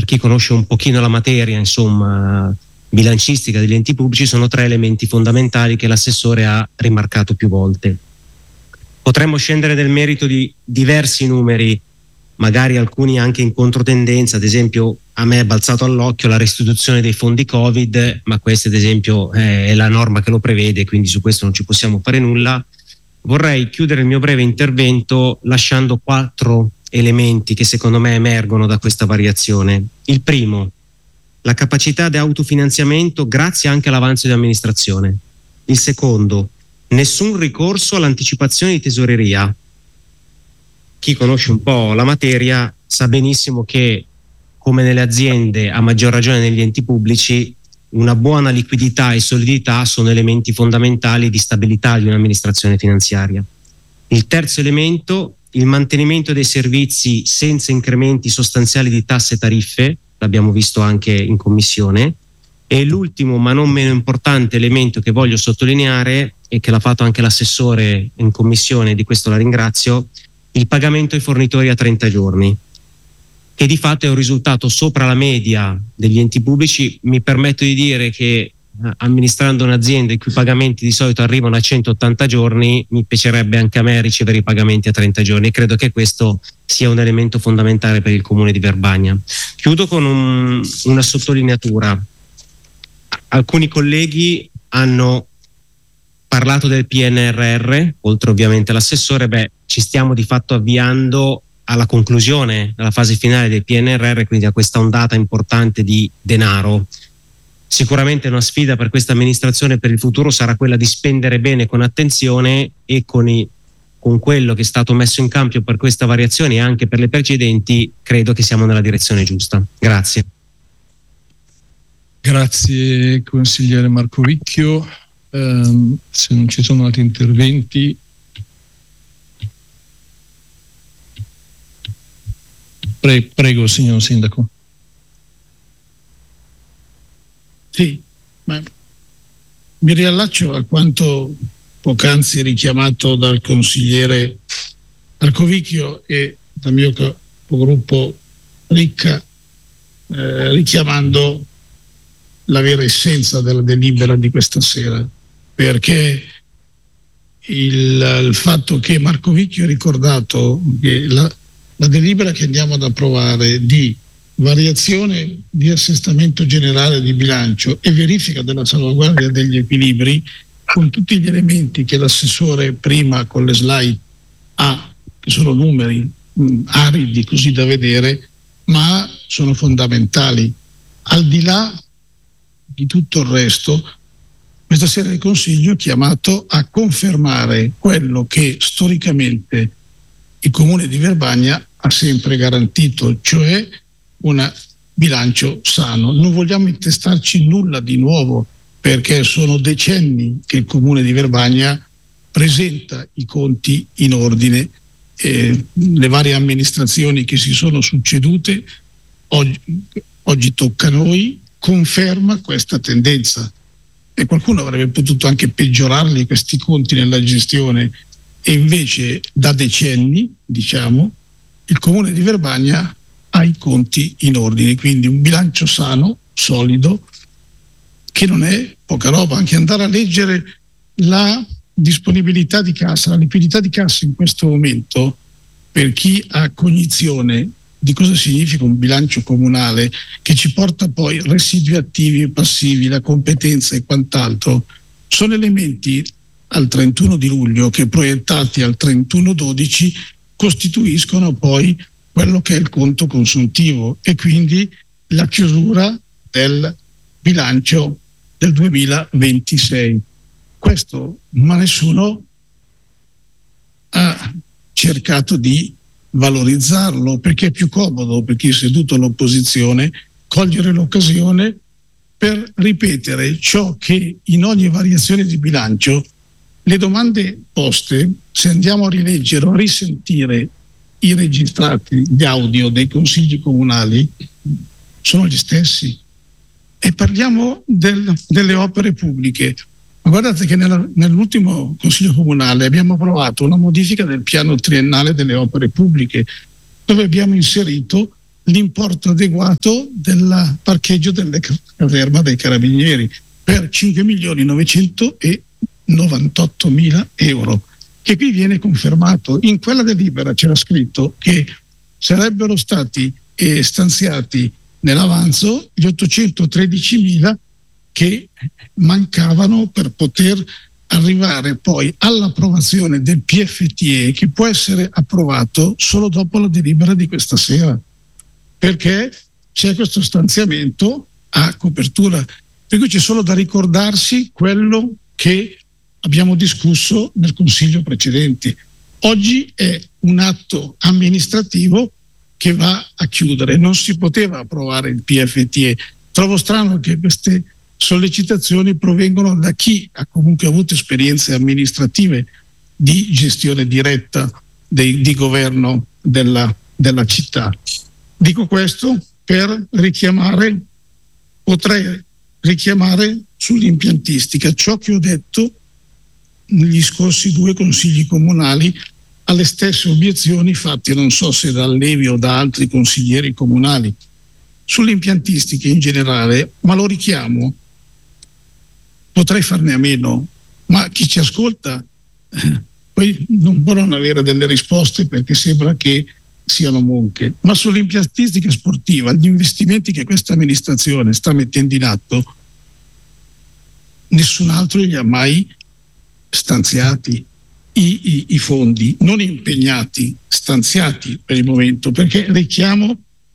per chi conosce un pochino la materia, insomma, bilancistica degli enti pubblici, sono 3 elementi fondamentali che l'assessore ha rimarcato più volte. Potremmo scendere nel merito di diversi numeri, magari alcuni anche in controtendenza. Ad esempio, a me è balzato all'occhio la restituzione dei fondi Covid, ma questa ad esempio è la norma che lo prevede, quindi su questo non ci possiamo fare nulla. Vorrei chiudere il mio breve intervento lasciando 4 elementi che secondo me emergono da questa variazione. Il primo, la capacità di autofinanziamento grazie anche all'avanzo di amministrazione. Il secondo, nessun ricorso all'anticipazione di tesoreria. Chi conosce un po' la materia sa benissimo che, come nelle aziende, a maggior ragione negli enti pubblici, una buona liquidità e solidità sono elementi fondamentali di stabilità di un'amministrazione finanziaria. Il terzo elemento, il mantenimento dei servizi senza incrementi sostanziali di tasse e tariffe, l'abbiamo visto anche in commissione. E l'ultimo, ma non meno importante elemento che voglio sottolineare, e che l'ha fatto anche l'assessore in commissione, di questo la ringrazio, il pagamento ai fornitori a 30 giorni, che di fatto è un risultato sopra la media degli enti pubblici. Mi permetto di dire che amministrando un'azienda i cui pagamenti di solito arrivano a 180 giorni, mi piacerebbe anche a me ricevere i pagamenti a 30 giorni. Credo che questo sia un elemento fondamentale per il comune di Verbania. Chiudo con una sottolineatura. Alcuni colleghi hanno parlato del PNRR, oltre ovviamente l'assessore. Ci stiamo di fatto avviando alla conclusione, alla fase finale del PNRR, quindi a questa ondata importante di denaro. Sicuramente una sfida per questa amministrazione per il futuro sarà quella di spendere bene, con attenzione, e con quello che è stato messo in campo per questa variazione e anche per le precedenti, credo che siamo nella direzione giusta. Grazie. Grazie consigliere Marcovicchio. Se non ci sono altri interventi, prego signor Sindaco. Sì, ma mi riallaccio a quanto poc'anzi richiamato dal consigliere Marcovicchio e dal mio capogruppo Ricca, richiamando la vera essenza della delibera di questa sera, perché il fatto che Marcovicchio ha ricordato che la delibera che andiamo ad approvare di variazione di assestamento generale di bilancio e verifica della salvaguardia degli equilibri, con tutti gli elementi che l'assessore prima con le slide ha, che sono numeri aridi così da vedere, ma sono fondamentali. Al di là di tutto il resto, questa sera il Consiglio è chiamato a confermare quello che storicamente il Comune di Verbania ha sempre garantito, cioè un bilancio sano. Non vogliamo intestarci nulla di nuovo, perché sono decenni che il Comune di Verbania presenta i conti in ordine. Le varie amministrazioni che si sono succedute, oggi tocca a noi, conferma questa tendenza, e qualcuno avrebbe potuto anche peggiorarli questi conti nella gestione, e invece da decenni, diciamo, il Comune di Verbania ha i conti in ordine, quindi un bilancio sano, solido, che non è poca roba. Anche andare a leggere la disponibilità di cassa, la liquidità di cassa in questo momento, per chi ha cognizione di cosa significa un bilancio comunale, che ci porta poi residui attivi e passivi, la competenza e quant'altro, sono elementi al 31 di luglio che, proiettati al 31/12, costituiscono poi quello che è il conto consuntivo e quindi la chiusura del bilancio del 2026. Questo, ma nessuno ha cercato di valorizzarlo, perché è più comodo per chi è seduto all'opposizione cogliere l'occasione per ripetere ciò che in ogni variazione di bilancio le domande poste, se andiamo a rileggere o a risentire i registrati di audio dei consigli comunali, sono gli stessi. E parliamo delle opere pubbliche. Ma guardate che nell'ultimo Consiglio Comunale abbiamo approvato una modifica del piano triennale delle opere pubbliche, dove abbiamo inserito l'importo adeguato del parcheggio della caserma dei Carabinieri per 5.998.000 euro, che qui viene confermato. In quella delibera c'era scritto che sarebbero stati stanziati nell'avanzo gli 813.000 che mancavano per poter arrivare poi all'approvazione del PFTE, che può essere approvato solo dopo la delibera di questa sera, perché c'è questo stanziamento a copertura. Per cui c'è solo da ricordarsi quello che abbiamo discusso nel Consiglio precedente. Oggi è un atto amministrativo che va a chiudere, non si poteva approvare il PFTE. Trovo strano che queste sollecitazioni provengono da chi ha comunque avuto esperienze amministrative di gestione diretta di governo della città. Dico questo per potrei richiamare sull'impiantistica ciò che ho detto negli scorsi 2 consigli comunali alle stesse obiezioni fatte, non so se da Levi o da altri consiglieri comunali, sull'impiantistica in generale, ma lo richiamo. Potrei farne a meno, ma chi ci ascolta poi non può non avere delle risposte, perché sembra che siano monche. Ma sull'impiantistica sportiva, gli investimenti che questa amministrazione sta mettendo in atto, nessun altro li ha mai stanziati i fondi, non impegnati, stanziati per il momento, perché richiamo,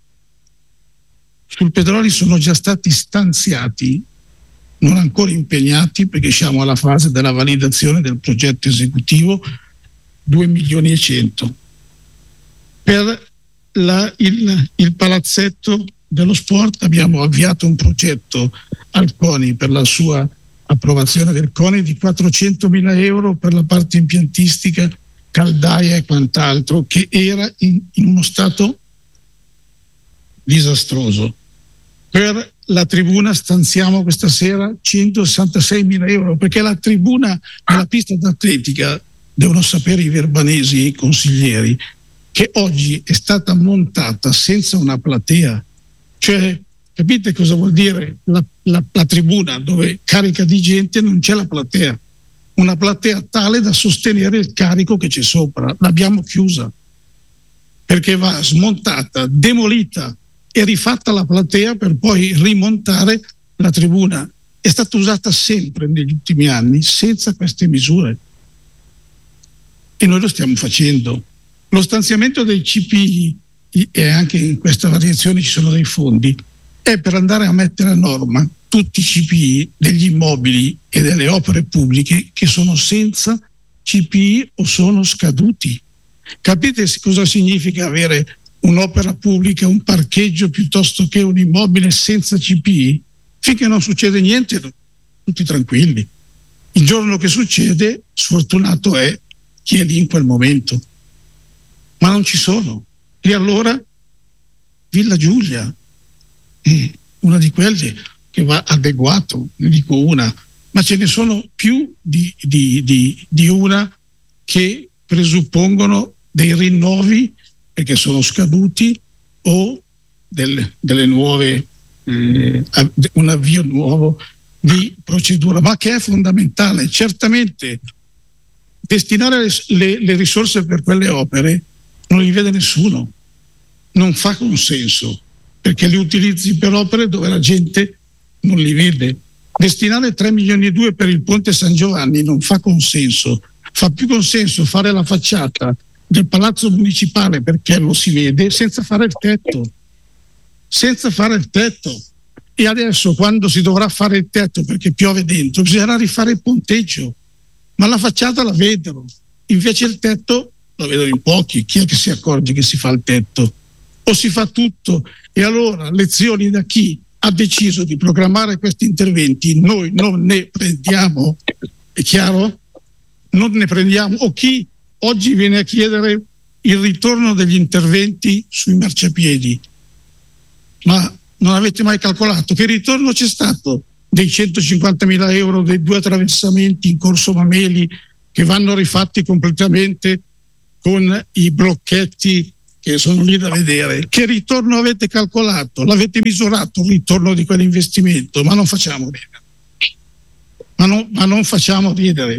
sul petrolio sono già stati stanziati, non ancora impegnati, perché siamo alla fase della validazione del progetto esecutivo, 2.100.000. Per il palazzetto dello sport abbiamo avviato un progetto al CONI per la sua approvazione del CONI di 400.000 euro per la parte impiantistica, caldaia e quant'altro, che era in uno stato disastroso. Per la tribuna stanziamo questa sera 166.000 euro, perché la tribuna della pista d'atletica, devono sapere i verbanesi e i consiglieri, che oggi è stata montata senza una platea. Cioè, capite cosa vuol dire la tribuna dove carica di gente non c'è la platea? Una platea tale da sostenere il carico che c'è sopra. L'abbiamo chiusa, perché va smontata, demolita e rifatta la platea per poi rimontare la tribuna. È stata usata sempre negli ultimi anni senza queste misure. E noi lo stiamo facendo. Lo stanziamento dei CPI, e anche in questa variazione ci sono dei fondi, è per andare a mettere a norma tutti i CPI degli immobili e delle opere pubbliche che sono senza CPI o sono scaduti. Capite cosa significa avere un'opera pubblica, un parcheggio piuttosto che un immobile senza CPI? Finché non succede niente, tutti tranquilli. Il giorno che succede, sfortunato è chi è lì in quel momento. Ma non ci sono. E allora Villa Giulia, una di quelle che va adeguato, ne dico una, ma ce ne sono più di una che presuppongono dei rinnovi perché sono scaduti o delle nuove, un avvio nuovo di procedura, ma che è fondamentale. Certamente destinare le risorse per quelle opere non li vede nessuno, non fa consenso, perché li utilizzi per opere dove la gente non li vede. Destinare 3,2 milioni per il Ponte San Giovanni non fa consenso. Fa più consenso fare la facciata del Palazzo Municipale, perché lo si vede, senza fare il tetto. Senza fare il tetto. E adesso, quando si dovrà fare il tetto perché piove dentro, bisognerà rifare il ponteggio. Ma la facciata la vedono. Invece il tetto lo vedono in pochi. Chi è che si accorge che si fa il tetto? O si fa tutto? E allora, lezioni da chi ha deciso di programmare questi interventi, noi non ne prendiamo, è chiaro? Non ne prendiamo. O chi oggi viene a chiedere il ritorno degli interventi sui marciapiedi. Ma non avete mai calcolato che ritorno c'è stato dei 150.000 euro dei 2 attraversamenti in Corso Mameli che vanno rifatti completamente con i blocchetti che sono lì da vedere, che ritorno avete calcolato, l'avete misurato il ritorno di quell'investimento, ma non facciamo ridere. Ma non facciamo ridere.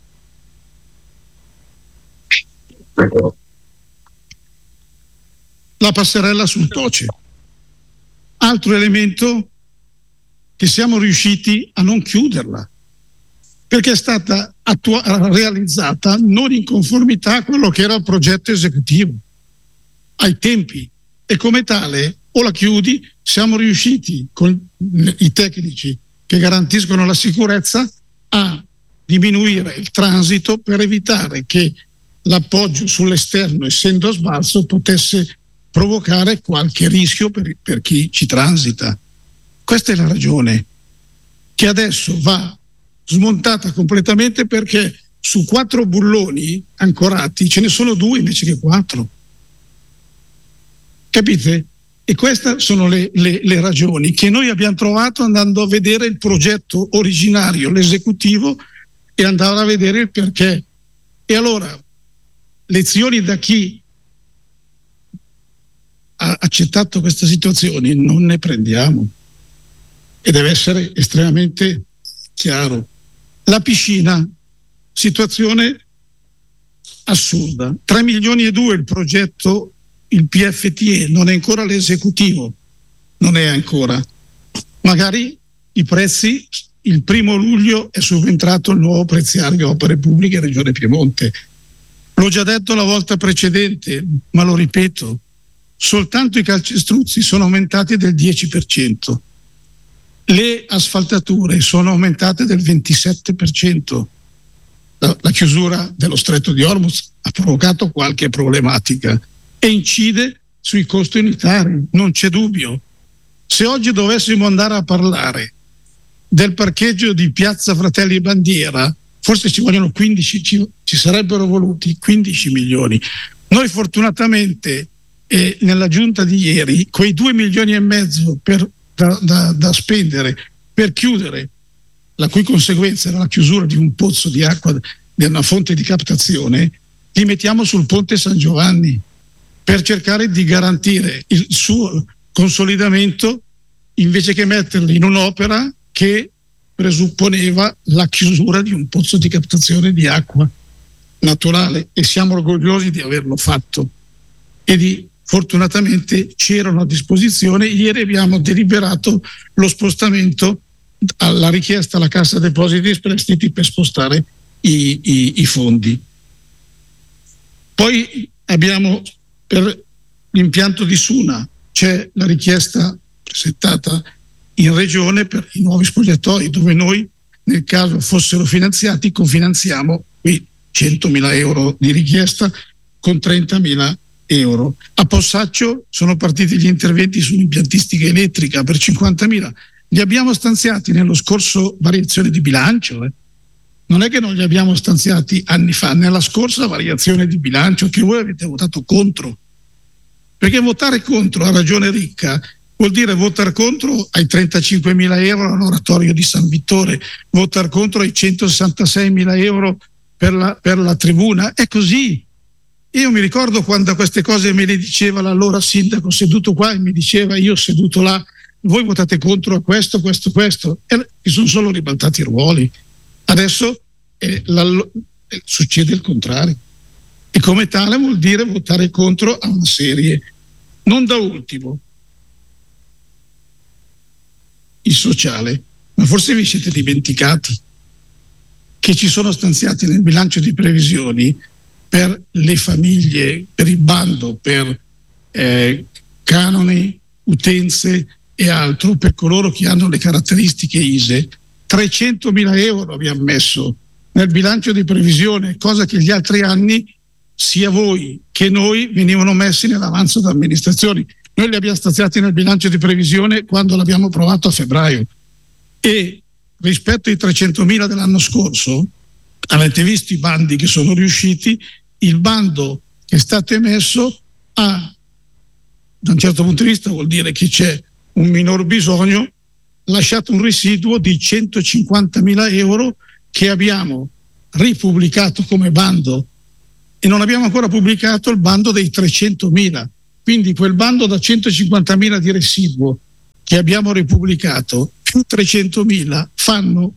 La passerella sul Toce. Altro elemento che siamo riusciti a non chiuderla, perché è stata realizzata non in conformità a quello che era il progetto esecutivo ai tempi, e come tale o la chiudi. Siamo riusciti con i tecnici che garantiscono la sicurezza a diminuire il transito per evitare che l'appoggio sull'esterno, essendo sbalzo, potesse provocare qualche rischio per chi ci transita. Questa è la ragione, che adesso va smontata completamente, perché su 4 bulloni ancorati ce ne sono 2 invece che 4. Capite? E queste sono le ragioni che noi abbiamo trovato andando a vedere il progetto originario, l'esecutivo, e andare a vedere il perché. E allora, lezioni da chi ha accettato questa situazione non ne prendiamo, e deve essere estremamente chiaro. La piscina, situazione assurda, 3 milioni e 2 il progetto, il PFTE, non è ancora l'esecutivo, non è ancora. Magari i prezzi, il 1 luglio è subentrato il nuovo preziario opere pubbliche Regione Piemonte. L'ho già detto la volta precedente, ma lo ripeto, soltanto i calcestruzzi sono aumentati del 10%, le asfaltature sono aumentate del 27%. La chiusura dello Stretto di Hormuz ha provocato qualche problematica e incide sui costi unitari, non c'è dubbio. Se oggi dovessimo andare a parlare del parcheggio di Piazza Fratelli Bandiera, forse ci vogliono 15, ci sarebbero voluti 15 milioni. Noi fortunatamente nella giunta di ieri, quei 2 milioni e mezzo da spendere per chiudere, la cui conseguenza era la chiusura di un pozzo di acqua, di una fonte di captazione, li mettiamo sul ponte San Giovanni per cercare di garantire il suo consolidamento, invece che metterli in un'opera che presupponeva la chiusura di un pozzo di captazione di acqua naturale, e siamo orgogliosi di averlo fatto e fortunatamente c'erano a disposizione. Ieri abbiamo deliberato lo spostamento alla richiesta alla Cassa Depositi e Prestiti per spostare i fondi. Poi abbiamo, per l'impianto di Suna, c'è la richiesta presentata in regione per i nuovi spogliatoi, dove noi, nel caso fossero finanziati, cofinanziamo qui 100.000 euro di richiesta con 30.000 euro. A Possaccio sono partiti gli interventi sull'impiantistica elettrica per 50.000. Li abbiamo stanziati nello scorso variazione di bilancio. Non è che non li abbiamo stanziati anni fa, nella scorsa variazione di bilancio, che voi avete votato contro. Perché votare contro a Ragione Ricca vuol dire votare contro ai 35.000 euro all'oratorio di San Vittore, votare contro ai 166.000 euro per la tribuna. È così. Io mi ricordo quando queste cose me le diceva l'allora sindaco seduto qua e mi diceva, io seduto là, voi votate contro a questo, e sono solo ribaltati i ruoli. Adesso succede il contrario, e come tale vuol dire votare contro a una serie. Non da ultimo il sociale, ma forse vi siete dimenticati che ci sono stanziati nel bilancio di previsioni per le famiglie, per il bando, per canoni, utenze e altro, per coloro che hanno le caratteristiche ISEE. 300.000 euro abbiamo messo nel bilancio di previsione, cosa che gli altri anni sia voi che noi venivano messi nell'avanzo da amministrazioni. Noi li abbiamo stanziati nel bilancio di previsione quando l'abbiamo approvato a febbraio, e rispetto ai 300.000 dell'anno scorso avete visto i bandi che sono riusciti. Il bando che è stato emesso da un certo punto di vista vuol dire che c'è un minor bisogno, lasciato un residuo di 150.000 euro che abbiamo ripubblicato come bando e non abbiamo ancora pubblicato il bando dei 300.000. Quindi quel bando da 150.000 di residuo che abbiamo ripubblicato più 300.000 fanno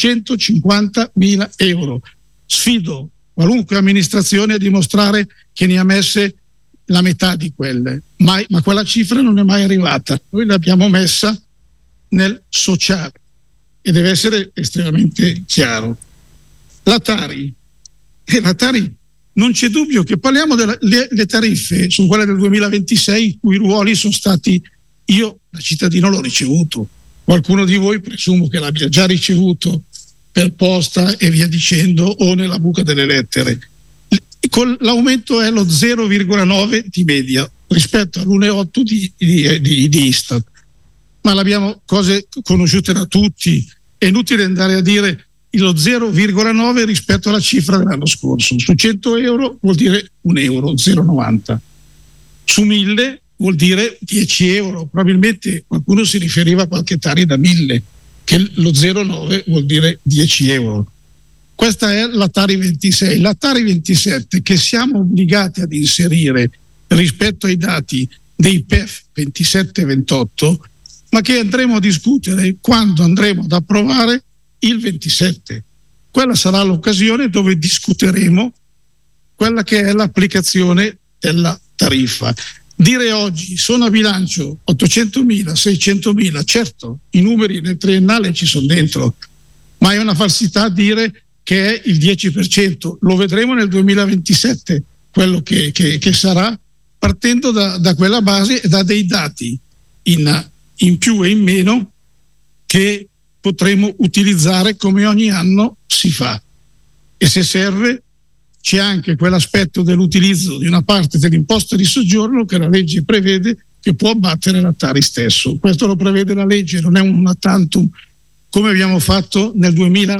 450.000 euro. Sfido qualunque amministrazione a dimostrare che ne ha messe la metà di quelle, ma quella cifra non è mai arrivata. Noi l'abbiamo messa nel sociale e deve essere estremamente chiaro. La Tari non c'è dubbio che parliamo delle tariffe, sono quelle del 2026, i cui ruoli sono stati, io da cittadino l'ho ricevuto, qualcuno di voi presumo che l'abbia già ricevuto per posta e via dicendo o nella buca delle lettere. Con l'aumento è lo 0,9 di media rispetto all'1,8 di Istat, ma l'abbiamo cose conosciute da tutti, è inutile andare a dire lo 0,9 rispetto alla cifra dell'anno scorso. Su 100 euro vuol dire 1 euro, 0,90. Su 1000 vuol dire 10 euro. Probabilmente qualcuno si riferiva a qualche Tari da 1000, che lo 0,9 vuol dire 10 euro. Questa è la Tari 26. La Tari 27 che siamo obbligati ad inserire rispetto ai dati dei PEF 27 e 28, ma che andremo a discutere quando andremo ad approvare il 27. Quella sarà l'occasione dove discuteremo quella che è l'applicazione della tariffa. Dire oggi sono a bilancio 800.000, 600.000, certo i numeri nel triennale ci sono dentro, ma è una falsità dire che è il 10%, lo vedremo nel 2027 quello che sarà, partendo da quella base e da dei dati in più e in meno che potremo utilizzare come ogni anno si fa. E se serve c'è anche quell'aspetto dell'utilizzo di una parte dell'imposta di soggiorno che la legge prevede, che può abbattere la Tari stesso. Questo lo prevede la legge, non è un tantum come abbiamo fatto nel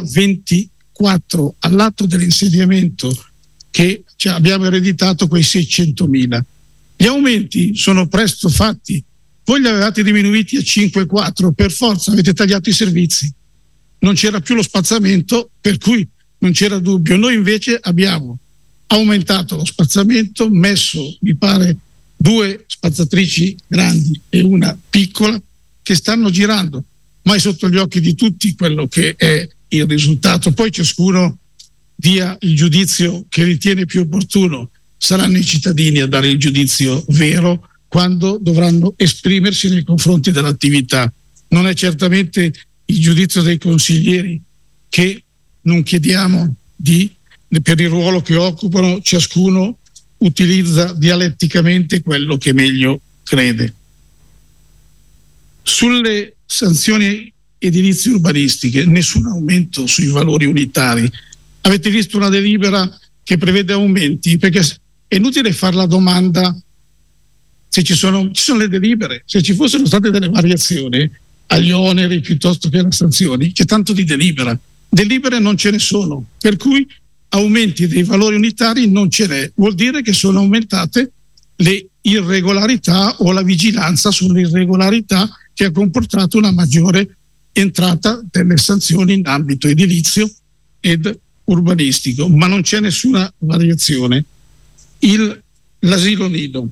2024 all'atto dell'insediamento, che abbiamo ereditato quei 600.000. Gli aumenti sono presto fatti. Voi li avevate diminuiti a 5,4, per forza avete tagliato i servizi. Non c'era più lo spazzamento, per cui non c'era dubbio. Noi invece abbiamo aumentato lo spazzamento, messo, mi pare, 2 spazzatrici grandi e una piccola che stanno girando, ma è sotto gli occhi di tutti quello che è il risultato. Poi ciascuno dia il giudizio che ritiene più opportuno. Saranno i cittadini a dare il giudizio vero quando dovranno esprimersi nei confronti dell'attività. Non è certamente il giudizio dei consiglieri, che non chiediamo per il ruolo che occupano, ciascuno utilizza dialetticamente quello che meglio crede. Sulle sanzioni edilizie urbanistiche, nessun aumento sui valori unitari. Avete visto una delibera che prevede aumenti? Perché è inutile fare la domanda se ci sono le delibere, se ci fossero state delle variazioni agli oneri piuttosto che alle sanzioni, c'è tanto di delibere non ce ne sono, per cui aumenti dei valori unitari non ce n'è, vuol dire che sono aumentate le irregolarità o la vigilanza sulle irregolarità, che ha comportato una maggiore entrata delle sanzioni in ambito edilizio ed urbanistico, ma non c'è nessuna variazione. L'asilo nido,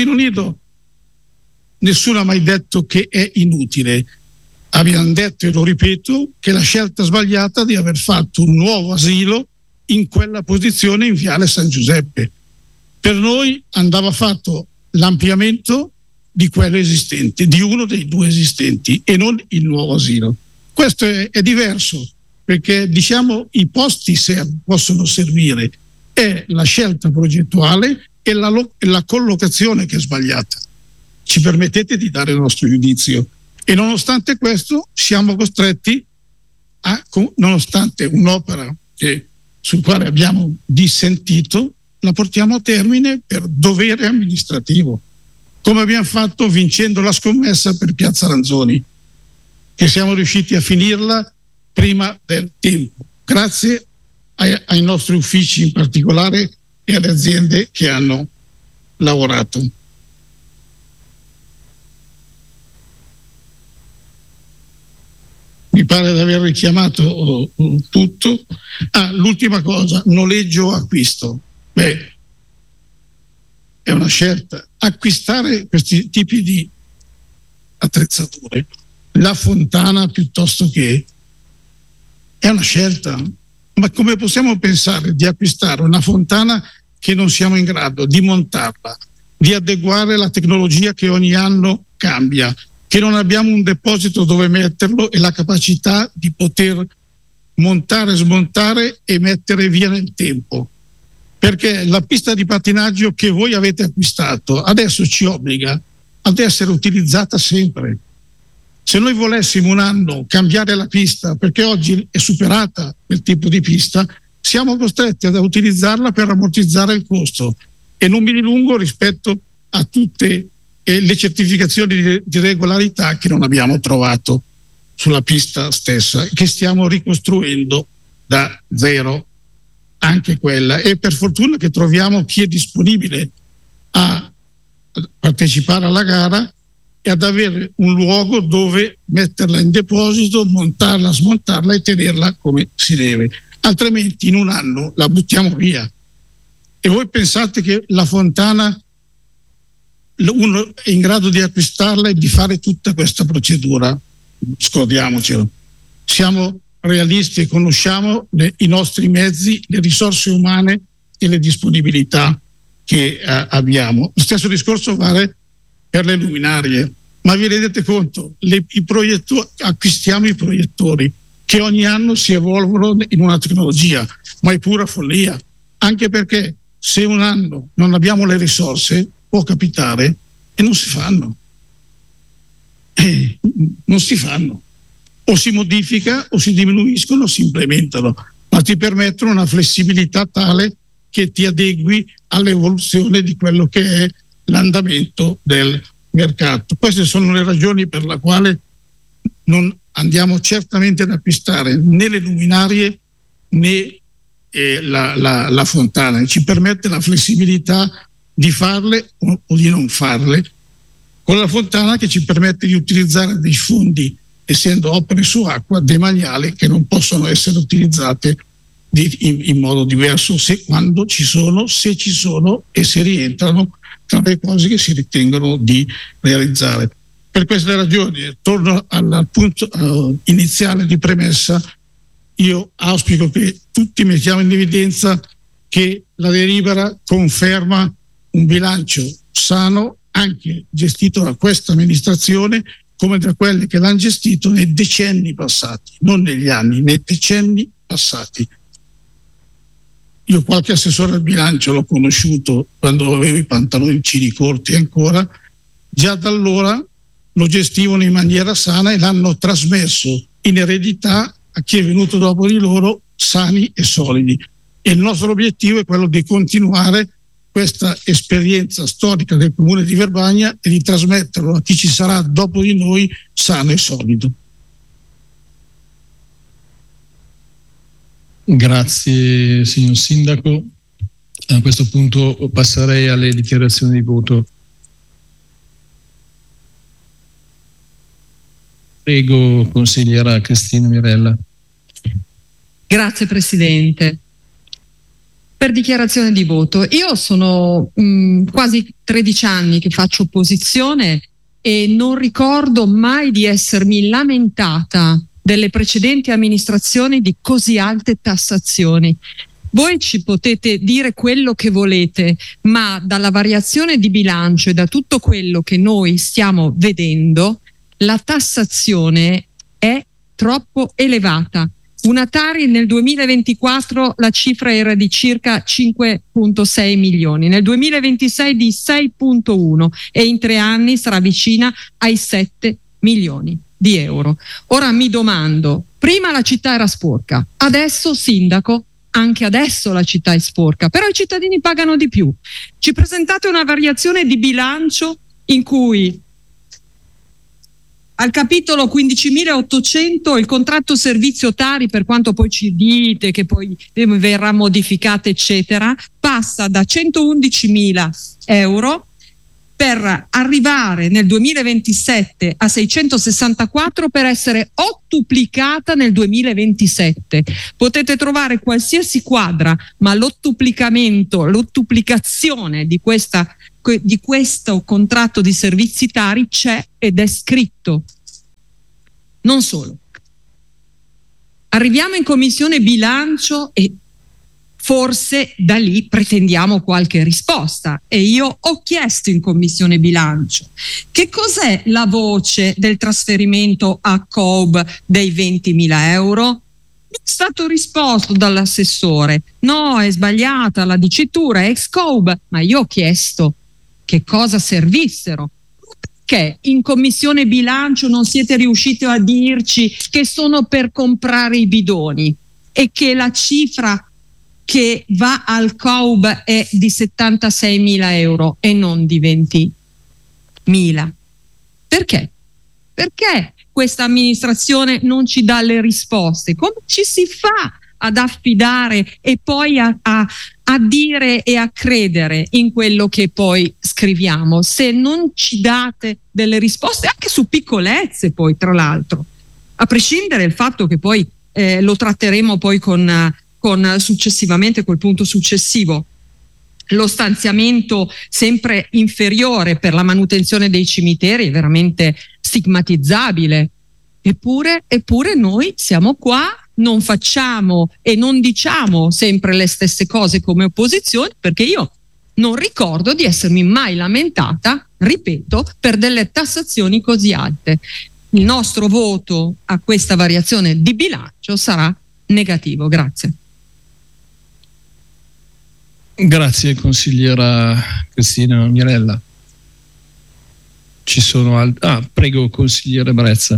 nessuno ha mai detto che è inutile. Abbiamo detto, e lo ripeto, che la scelta sbagliata di aver fatto un nuovo asilo in quella posizione in Viale San Giuseppe. Per noi andava fatto l'ampliamento di quello esistente, di uno dei 2 esistenti, e non il nuovo asilo. Questo è diverso, perché diciamo i posti possono servire, è la scelta progettuale e la collocazione che è sbagliata. Ci permettete di dare il nostro giudizio, e nonostante questo siamo costretti nonostante un'opera sul quale abbiamo dissentito, la portiamo a termine per dovere amministrativo, come abbiamo fatto vincendo la scommessa per Piazza Lanzoni, che siamo riusciti a finirla prima del tempo, grazie ai nostri uffici in particolare e alle aziende che hanno lavorato. Mi pare di aver richiamato tutto. L'ultima cosa, noleggio acquisto. è una scelta. Acquistare questi tipi di attrezzature, la fontana piuttosto che, è una scelta. Ma come possiamo pensare di acquistare una fontana che non siamo in grado di montarla, di adeguare la tecnologia che ogni anno cambia, che non abbiamo un deposito dove metterlo e la capacità di poter montare, smontare e mettere via nel tempo? Perché la pista di pattinaggio che voi avete acquistato adesso ci obbliga ad essere utilizzata sempre. Se noi volessimo un anno cambiare la pista, perché oggi è superata quel tipo di pista, siamo costretti ad utilizzarla per ammortizzare il costo. E non mi dilungo rispetto a tutte le certificazioni di regolarità che non abbiamo trovato sulla pista stessa, che stiamo ricostruendo da zero anche quella. E per fortuna che troviamo chi è disponibile a partecipare alla gara e ad avere un luogo dove metterla in deposito, montarla, smontarla e tenerla come si deve. Altrimenti in un anno la buttiamo via. E voi pensate che la fontana uno è in grado di acquistarla e di fare tutta questa procedura? Scordiamocelo. Siamo realisti e conosciamo i nostri mezzi, le risorse umane e le disponibilità che abbiamo. Lo stesso discorso vale per le luminarie. Ma vi rendete conto? Acquistiamo i proiettori che ogni anno si evolvono in una tecnologia, ma è pura follia. Anche perché se un anno non abbiamo le risorse, può capitare e non si fanno. Non si fanno. O si modifica, o si diminuiscono, o si implementano, ma ti permettono una flessibilità tale che ti adegui all'evoluzione di quello che è l'andamento del mercato. Queste sono le ragioni per la quale non andiamo certamente ad acquistare né le luminarie né la fontana. Ci permette la flessibilità di farle o di non farle, con la fontana che ci permette di utilizzare dei fondi, essendo opere su acqua, demaniali, che non possono essere utilizzate in modo diverso quando ci sono, se ci sono e se rientrano tra le cose che si ritengono di realizzare. Per queste ragioni, torno al punto iniziale di premessa, io auspico che tutti mettiamo in evidenza che la delibera conferma un bilancio sano, anche gestito da questa amministrazione, come da quelle che l'hanno gestito nei decenni passati, non negli anni, nei decenni passati. Io qualche assessore al bilancio l'ho conosciuto quando avevo i pantaloncini corti ancora, già da allora lo gestivano in maniera sana e l'hanno trasmesso in eredità a chi è venuto dopo di loro sani e solidi. E il nostro obiettivo è quello di continuare questa esperienza storica del Comune di Verbania e di trasmetterlo a chi ci sarà dopo di noi sano e solido. Grazie signor Sindaco. A questo punto passerei alle dichiarazioni di voto. Prego, consigliera Cristina Mirella. Grazie Presidente. Per dichiarazione di voto, io sono quasi 13 anni che faccio opposizione e non ricordo mai di essermi lamentata delle precedenti amministrazioni di così alte tassazioni. Voi ci potete dire quello che volete, ma dalla variazione di bilancio e da tutto quello che noi stiamo vedendo, la tassazione è troppo elevata. Una Tari nel 2024 la cifra era di circa 5,6 milioni, nel 2026 di 6,1 e in 3 anni sarà vicina ai 7 milioni di euro. Ora mi domando, prima la città era sporca, adesso Sindaco, anche adesso la città è sporca, però i cittadini pagano di più. Ci presentate una variazione di bilancio in cui al capitolo 15.800 il contratto servizio Tari, per quanto poi ci dite che poi verrà modificato eccetera, passa da 111.000 euro per arrivare nel 2027 a 664 per essere ottuplicata nel 2027. Potete trovare qualsiasi quadra, ma l'ottuplicazione di questa di questo contratto di servizi tari c'è ed è scritto. Non solo. Arriviamo in commissione bilancio e forse da lì pretendiamo qualche risposta, e io ho chiesto in commissione bilancio che cos'è la voce del trasferimento a COB dei 20.000 euro. Non è stato risposto dall'assessore: no, è sbagliata la dicitura, è ex COB. Ma io ho chiesto che cosa servissero. Perché in commissione bilancio non siete riusciti a dirci che sono per comprare i bidoni e che la cifra che va al COB è di 76.000 euro e non di 20.000? Perché? Perché questa amministrazione non ci dà le risposte? Come ci si fa ad affidare e poi a dire e a credere in quello che poi scriviamo, se non ci date delle risposte anche su piccolezze, poi tra l'altro, a prescindere dal fatto che poi lo tratteremo poi con successivamente col punto successivo, lo stanziamento sempre inferiore per la manutenzione dei cimiteri è veramente stigmatizzabile. Eppure noi siamo qua, non facciamo e non diciamo sempre le stesse cose come opposizione, perché io non ricordo di essermi mai lamentata, ripeto, per delle tassazioni così alte. Il nostro voto a questa variazione di bilancio sarà negativo. Grazie. Grazie consigliera Cristina Mirella. Ci sono prego consigliere Brezza.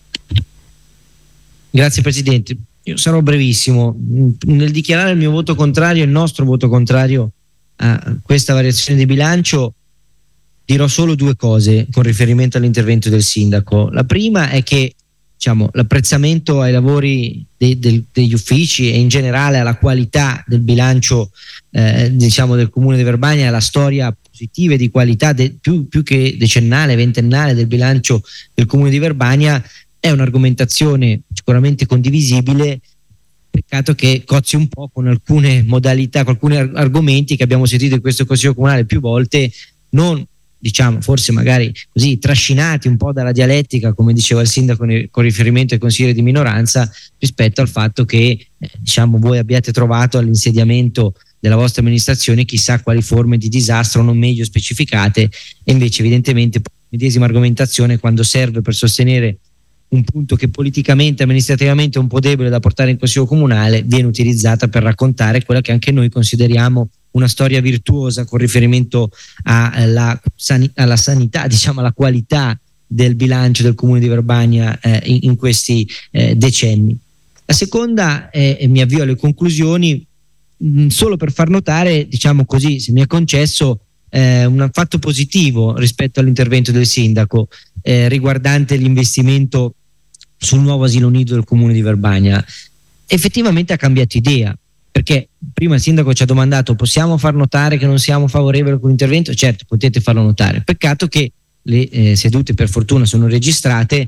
Grazie Presidente, io sarò brevissimo. Nel dichiarare il mio voto contrario, il nostro voto contrario a questa variazione di bilancio, dirò solo due cose con riferimento all'intervento del sindaco. La prima è che l'apprezzamento ai lavori degli uffici e in generale alla qualità del bilancio del Comune di Verbania, alla storia positiva e di qualità più che decennale, ventennale del bilancio del Comune di Verbania è un'argomentazione sicuramente condivisibile. Peccato che cozzi un po' con alcune modalità, con alcuni argomenti che abbiamo sentito in questo Consiglio Comunale più volte, non forse magari così trascinati un po' dalla dialettica, come diceva il sindaco con riferimento ai consiglieri di minoranza, rispetto al fatto che voi abbiate trovato all'insediamento della vostra amministrazione chissà quali forme di disastro non meglio specificate, e invece evidentemente medesima argomentazione, quando serve per sostenere un punto che politicamente, amministrativamente è un po' debole da portare in Consiglio Comunale, viene utilizzata per raccontare quella che anche noi consideriamo una storia virtuosa con riferimento alla sanità, alla qualità del bilancio del Comune di Verbania in questi decenni. La seconda, e mi avvio alle conclusioni, solo per far notare, se mi è concesso, un fatto positivo rispetto all'intervento del sindaco riguardante l'investimento sul nuovo asilo nido del Comune di Verbania. Effettivamente ha cambiato idea, perché prima il sindaco ci ha domandato: possiamo far notare che non siamo favorevoli con l'intervento? Certo, potete farlo notare. Peccato che le sedute per fortuna sono registrate.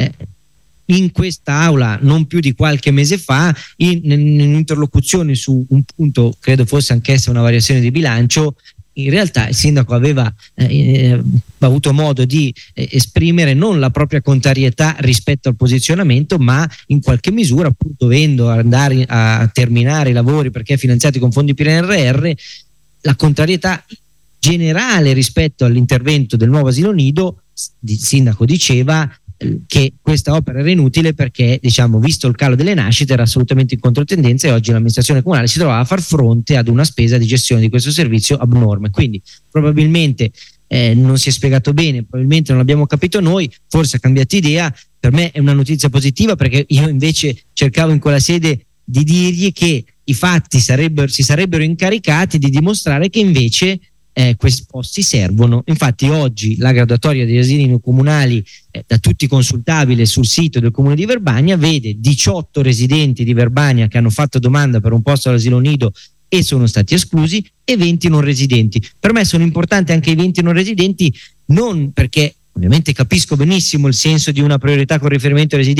In questa aula non più di qualche mese fa, in interlocuzione su un punto, credo fosse anch'essa una variazione di bilancio, in realtà il sindaco aveva avuto modo di esprimere non la propria contrarietà rispetto al posizionamento, ma in qualche misura, pur dovendo andare a terminare i lavori perché finanziati con fondi PNRR, la contrarietà generale rispetto all'intervento del nuovo asilo nido. Il sindaco diceva che questa opera era inutile perché, visto il calo delle nascite, era assolutamente in controtendenza, e oggi l'amministrazione comunale si trovava a far fronte ad una spesa di gestione di questo servizio abnorme. Quindi probabilmente non si è spiegato bene, probabilmente non l'abbiamo capito noi, forse ha cambiato idea. Per me è una notizia positiva, perché io invece cercavo in quella sede di dirgli che i fatti si sarebbero incaricati di dimostrare che invece questi posti servono. Infatti oggi la graduatoria degli asili comunali da tutti consultabile sul sito del Comune di Verbania vede 18 residenti di Verbania che hanno fatto domanda per un posto all'asilo nido e sono stati esclusi, e 20 non residenti. Per me sono importanti anche i 20 non residenti, non perché ovviamente capisco benissimo il senso di una priorità con riferimento ai residenti,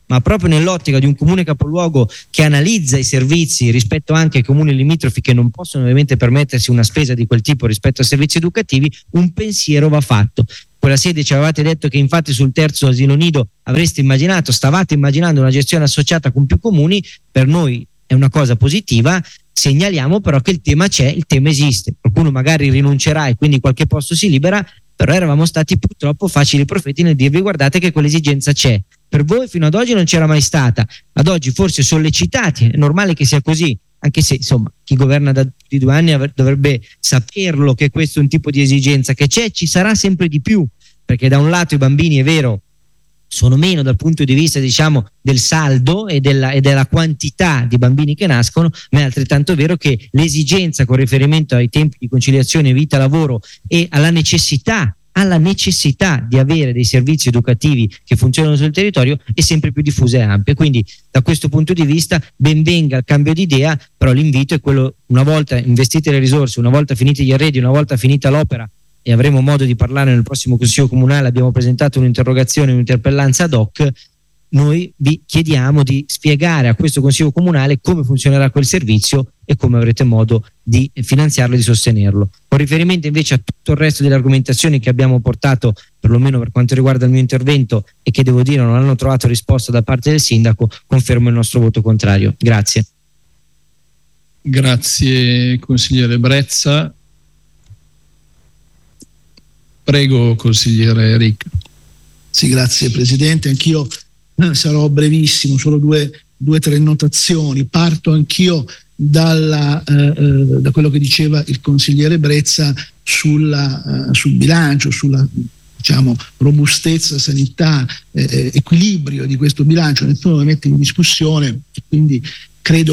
ma proprio nell'ottica di un comune capoluogo che analizza i servizi rispetto anche ai comuni limitrofi che non possono ovviamente permettersi una spesa di quel tipo rispetto ai servizi educativi, un pensiero va fatto. Quella sede ci avevate detto che infatti sul terzo asilo nido stavate immaginando una gestione associata con più comuni. Per noi è una cosa positiva, segnaliamo però che il tema c'è, il tema esiste, qualcuno magari rinuncerà e quindi qualche posto si libera, però eravamo stati purtroppo facili profeti nel dirvi guardate che quell'esigenza c'è. Per voi fino ad oggi non c'era mai stata, ad oggi forse sollecitati, è normale che sia così, anche se insomma chi governa da 2 anni dovrebbe saperlo che questo è un tipo di esigenza che c'è, ci sarà sempre di più, perché da un lato i bambini, è vero, sono meno dal punto di vista diciamo del saldo e della quantità di bambini che nascono, ma è altrettanto vero che l'esigenza con riferimento ai tempi di conciliazione vita-lavoro e alla necessità di avere dei servizi educativi che funzionano sul territorio è sempre più diffusa e ampia. Quindi da questo punto di vista ben venga il cambio di idea, però l'invito è quello: una volta investite le risorse, una volta finiti gli arredi, una volta finita l'opera, e avremo modo di parlare nel prossimo Consiglio Comunale, abbiamo presentato un'interrogazione, un'interpellanza ad hoc, noi vi chiediamo di spiegare a questo Consiglio Comunale come funzionerà quel servizio e come avrete modo di finanziarlo e di sostenerlo. Con riferimento invece a tutto il resto delle argomentazioni che abbiamo portato, perlomeno per quanto riguarda il mio intervento, e che devo dire non hanno trovato risposta da parte del Sindaco, confermo il nostro voto contrario. Grazie. Grazie consigliere Brezza. Prego consigliere Ricca. Sì, grazie Presidente, anch'io sarò brevissimo, solo due o tre notazioni. Parto anch'io da quello che diceva il consigliere Brezza sul bilancio, sulla diciamo robustezza, sanità, equilibrio di questo bilancio. Nessuno lo mette in discussione, quindi credo